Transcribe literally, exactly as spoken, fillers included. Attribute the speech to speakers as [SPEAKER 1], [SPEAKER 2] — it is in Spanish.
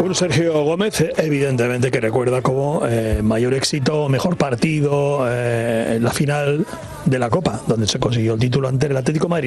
[SPEAKER 1] Raúl Sergio Gómez, evidentemente que recuerda como eh, mayor éxito, mejor partido, eh, en la final de la Copa, donde se consiguió el título ante el Atlético de Madrid.